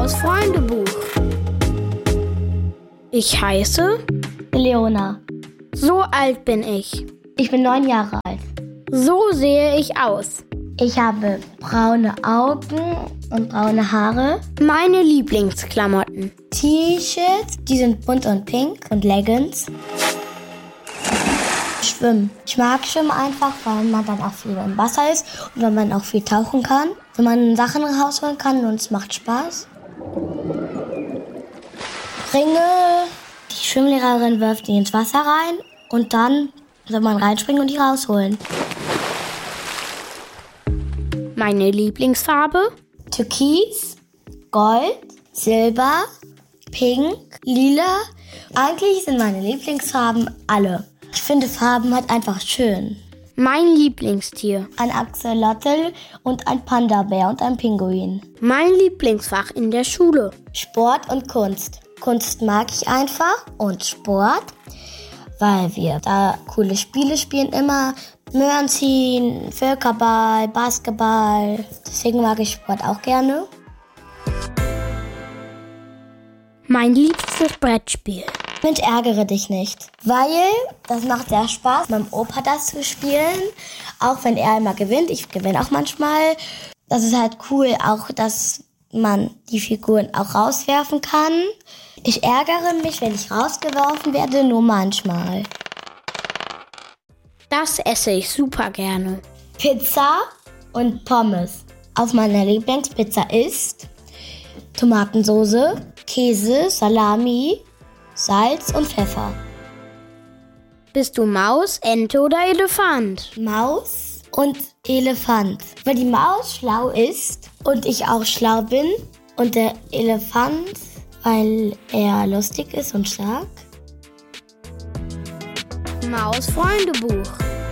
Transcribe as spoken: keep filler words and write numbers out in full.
Maus-Freunde-Buch. Ich heiße Leona. So alt bin ich. Ich bin neun Jahre alt. So sehe ich aus. Ich habe braune Augen und braune Haare. Meine Lieblingsklamotten. T-Shirts, die sind bunt und pink, und Leggings. Schwimmen. Ich mag Schwimmen einfach, weil man dann auch viel im Wasser ist und weil man auch viel tauchen kann. Wenn man Sachen rausholen kann und es macht Spaß. Ringe. Die Schwimmlehrerin wirft die ins Wasser rein und dann soll man reinspringen und die rausholen. Meine Lieblingsfarbe? Türkis, Gold, Silber, Pink, Lila. Eigentlich sind meine Lieblingsfarben alle. Ich finde Farben halt einfach schön. Mein Lieblingstier? Ein Axolotl und ein Panda-Bär und ein Pinguin. Mein Lieblingsfach in der Schule? Sport und Kunst. Kunst mag ich einfach und Sport, weil wir da coole Spiele spielen immer. Möhren ziehen, Völkerball, Basketball. Deswegen mag ich Sport auch gerne. Mein liebstes Brettspiel? Mensch, ärgere dich nicht. Weil das macht sehr Spaß, meinem Opa das zu spielen. Auch wenn er immer gewinnt. Ich gewinne auch manchmal. Das ist halt cool, auch dass man die Figuren auch rauswerfen kann. Ich ärgere mich, wenn ich rausgeworfen werde, nur manchmal. Das esse ich super gerne. Pizza und Pommes. Auf meiner Lieblingspizza ist Tomatensoße, Käse, Salami, Salz und Pfeffer. Bist du Maus, Ente oder Elefant? Maus und Elefant. Weil die Maus schlau ist und ich auch schlau bin. Und der Elefant, weil er lustig ist und stark. Maus-Freunde-Buch.